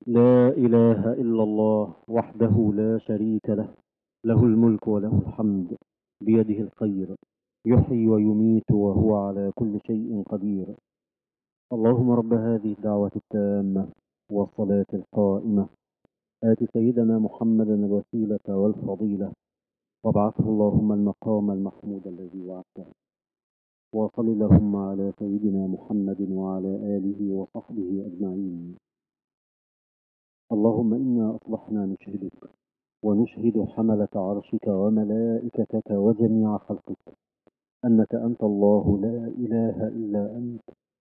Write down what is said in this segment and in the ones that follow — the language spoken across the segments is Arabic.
لا إله إلا الله وحده لا شريك له، له الملك وله الحمد، بيده الخير، يحيي ويميت وهو على كل شيء قدير. اللهم رب هذه الدعوة التامة والصلاة القائمة، آت سيدنا محمدا الوسيلة والفضيلة، وابعثه اللهم المقام المحمود الذي وعدته، وصل اللهم على سيدنا محمد وعلى آله وصحبه أجمعين. اللهم إنا أصبحنا نشهدك ونشهد حملة عرشك وملائكتك وجميع خلقك أنك أنت الله لا إله إلا أنت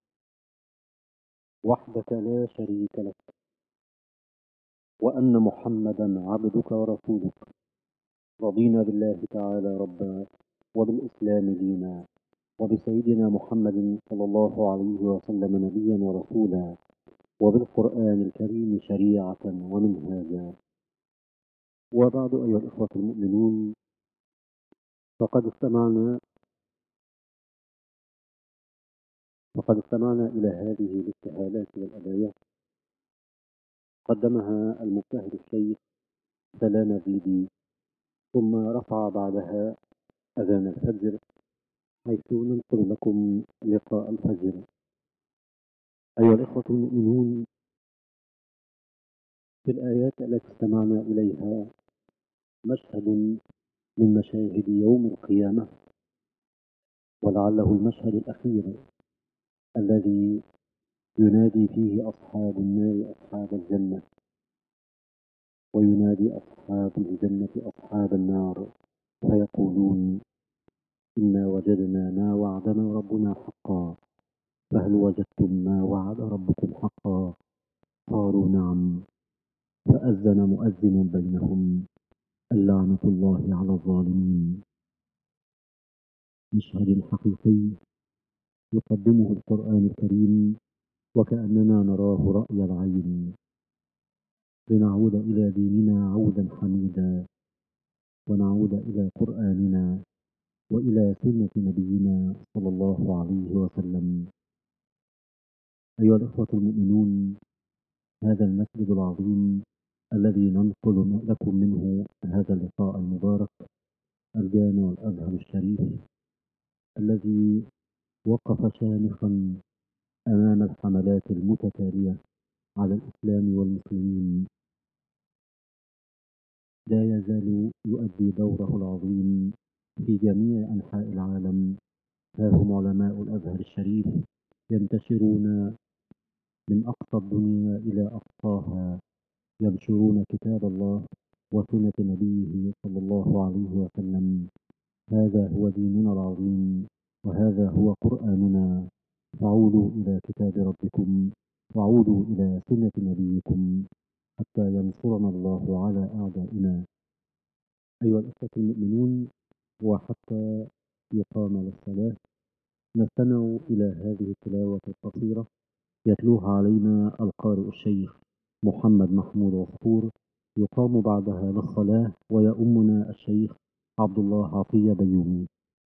وحدك لا شريك لك، وأن محمدا عبدك ورسولك. رضينا بالله تعالى ربا، وبالإسلام دينا، وبسيدنا محمد صلى الله عليه وسلم نبيا ورسولا، وبالقرآن الكريم شريعة ومنهاجا. وبعد أيها الإخوة المؤمنون، فقد استمعنا إلى هذه الابتهالات والأبيات قدمها المجتهد الشيخ سلام فيدي، ثم رفع بعدها أذان الفجر، حيث ننقل لكم لقاء الفجر. أيها الإخوة المؤمنون، في الآيات التي استمعنا إليها مشهد من مشاهد يوم القيامة، ولعله المشهد الأخير الذي ينادي فيه أصحاب النار أصحاب الجنة، وينادي أصحاب الجنة أصحاب النار، فيقولون: إنا وجدنا ما وعدنا ربنا حقا، فهل وجدتم ما وعد ربكم حقا؟ قالوا: نعم. فأذن مؤذن بينهم: اللعنة الله على الظالمين. مشهد حقيقي يقدمه القرآن الكريم وكأننا نراه رأي العين، لنعود إلى ديننا عودا حميدا، ونعود إلى قرآننا وإلى سنة نبينا صلى الله عليه وسلم. أيها الإخوة المؤمنون، هذا المسجد العظيم الذي ننقل لكم منه هذا اللقاء المبارك، الجامع الأزهر الشريف، الذي وقف شامخا أمام الحملات المتتالية على الإسلام والمسلمين، لا يزال يؤدي دوره العظيم في جميع أنحاء العالم. ها هم علماء الأزهر الشريف ينتشرون من أقصى الدنيا إلى أقصاها، ينشرون كتاب الله وسنة نبيه صلى الله عليه وسلم. هذا هو ديننا العظيم، وهذا هو قرآننا. فعودوا إلى كتاب ربكم، وعودوا إلى سنة نبيكم، حتى ينصرنا الله على أعدائنا. أيها الأخوة المؤمنون، وحتى يقام للصلاة نستمع إلى هذه التلاوة القصيرة يتلوها علينا القارئ الشيخ محمد محمود عصفور، يقام بعدها للصلاة ويؤمنا الشيخ عبد الله عطية بيومي.